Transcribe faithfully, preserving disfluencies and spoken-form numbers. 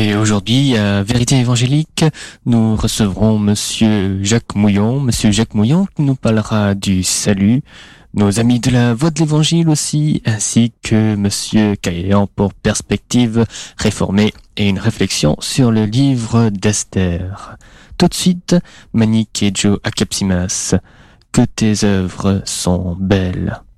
Et aujourd'hui, à Vérité évangélique, nous recevrons Monsieur Jacques Mouillon. Monsieur Jacques Mouillon qui nous parlera du salut, nos amis de la Voix de l'Évangile aussi, ainsi que Monsieur Caillan pour Perspective réformée et une réflexion sur le livre d'Esther. Tout de suite, Manique et Joe Akapsimas, que tes œuvres sont belles.